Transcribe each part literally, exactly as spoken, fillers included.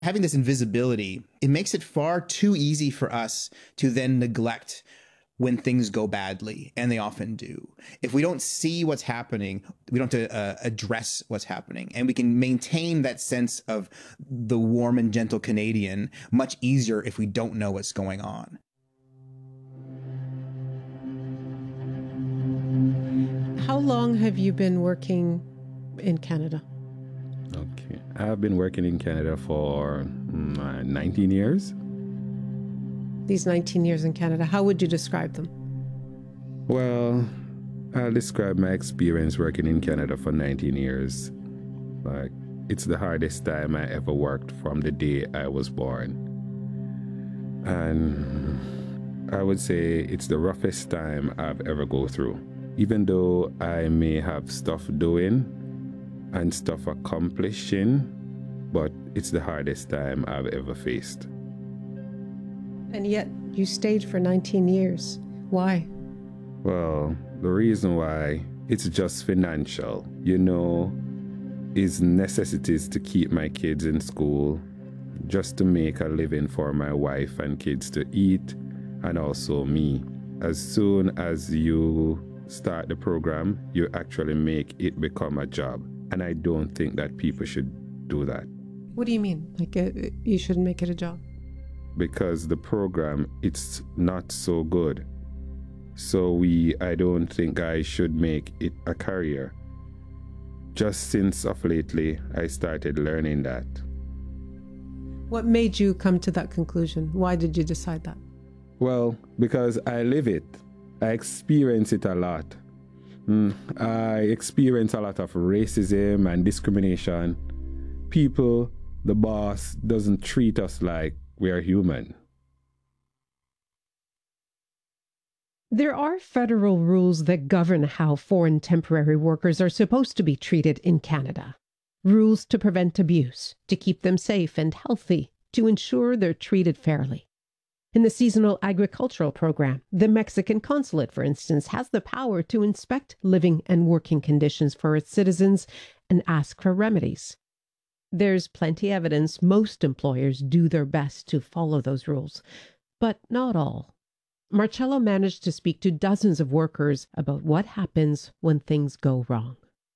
Having this invisibility, it makes it far too easy for us to then neglect when things go badly, and they often do. If we don't see what's happening, we don't have to uh, address what's happening, and we can maintain that sense of the warm and gentle Canadian much easier if we don't know what's going on. How long have you been working in Canada? Okay, I've been working in Canada for mm, nineteen years. These nineteen years in Canada, how would you describe them? Well, I'll describe my experience working in Canada for nineteen years. Like, it's the hardest time I ever worked from the day I was born. And I would say it's the roughest time I've ever go through. Even though I may have stuff doing and stuff accomplishing, but it's the hardest time I've ever faced. And yet you stayed for nineteen years. Why? Well, the reason why, it's just financial. You know, is necessities to keep my kids in school, just to make a living for my wife and kids to eat, and also me. As soon as you start the program, you actually make it become a job. And I don't think that people should do that. What do you mean? Like, uh, you shouldn't make it a job? Because the program, it's not so good. So we, I don't think I should make it a career. Just since of lately, I started learning that. What made you come to that conclusion? Why did you decide that? Well, because I live it. I experience it a lot. Mm, I experience a lot of racism and discrimination. People, the boss, doesn't treat us like we are human. There are federal rules that govern how foreign temporary workers are supposed to be treated in Canada. Rules to prevent abuse, to keep them safe and healthy, to ensure they're treated fairly. In the seasonal agricultural program, the Mexican consulate, for instance, has the power to inspect living and working conditions for its citizens and ask for remedies. There's plenty evidence most employers do their best to follow those rules, but not all. Marcello managed to speak to dozens of workers about what happens when things go wrong.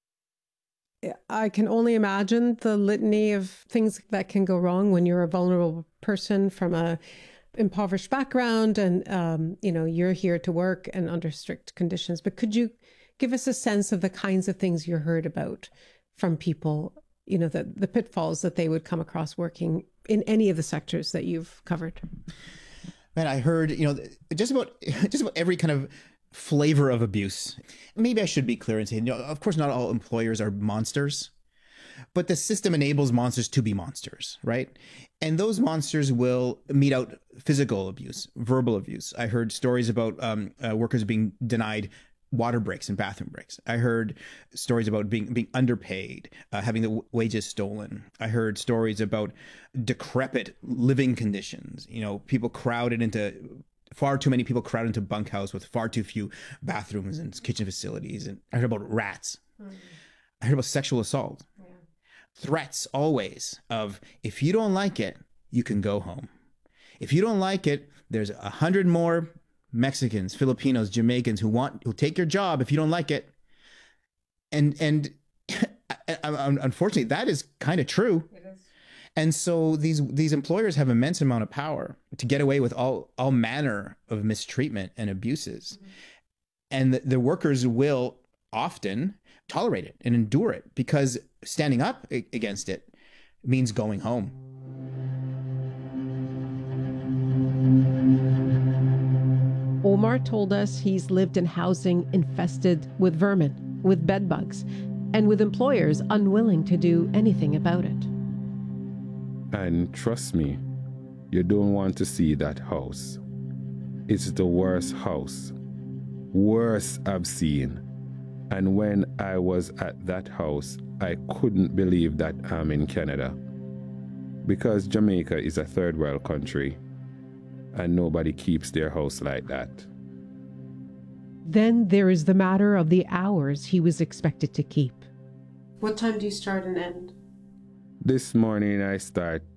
I can only imagine the litany of things that can go wrong when you're a vulnerable person from a impoverished background and, um, you know, you're here to work and under strict conditions. But could you give us a sense of the kinds of things you heard about from people, you know, the, the pitfalls that they would come across working in any of the sectors that you've covered? Man, I heard, you know, just about just about every kind of flavor of abuse. Maybe I should be clear and say, you know, of course, not all employers are monsters, but the system enables monsters to be monsters, right? And those monsters will mete out physical abuse, verbal abuse. I heard stories about um, uh, workers being denied water breaks and bathroom breaks. I heard stories about being being underpaid, uh, having the w- wages stolen. I heard stories about decrepit living conditions. You know, people crowded into far too many people crowded into bunkhouse with far too few bathrooms and kitchen facilities. And I heard about rats. Mm. I heard about sexual assault. Yeah. Threats always of, if you don't like it, you can go home. If you don't like it, there's a hundred more Mexicans, Filipinos, Jamaicans who want who take your job if you don't like it. And and unfortunately, that is kind of true. It is. And so these these employers have immense amount of power to get away with all all manner of mistreatment and abuses. Mm-hmm. And the, the workers will often tolerate it and endure it because standing up against it means going home. Omar told us he's lived in housing infested with vermin, with bedbugs, and with employers unwilling to do anything about it. And trust me, you don't want to see that house. It's the worst house. Worst I've seen. And when I was at that house, I couldn't believe that I'm in Canada. Because Jamaica is a third world country. And nobody keeps their house like that. Then there is the matter of the hours he was expected to keep. What time do you start and end? This morning I start